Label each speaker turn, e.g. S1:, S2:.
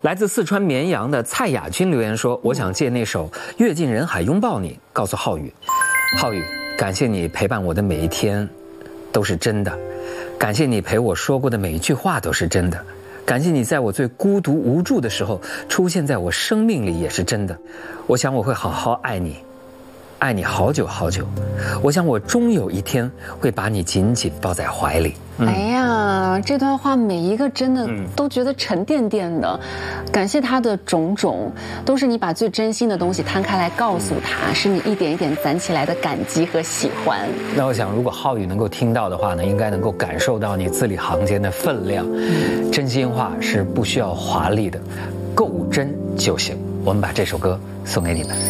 S1: 来自四川绵阳的蔡雅君留言说：“我想借那首《阅尽人海拥抱你》，告诉浩宇，浩宇，感谢你陪伴我的每一天，都是真的；感谢你陪我说过的每一句话都是真的；感谢你在我最孤独无助的时候出现在我生命里也是真的。我想我会好好爱你，爱你好久好久。我想我终有一天会把你紧紧抱在怀里。”
S2: 哎呀，这段话每一个真的都觉得沉甸甸的。感谢他的种种，都是你把最真心的东西摊开来告诉他，是你一点一点攒起来的感激和喜欢。
S1: 那我想，如果浩宇能够听到的话呢，应该能够感受到你字里行间的分量。真心话是不需要华丽的，够真就行。我们把这首歌送给你们。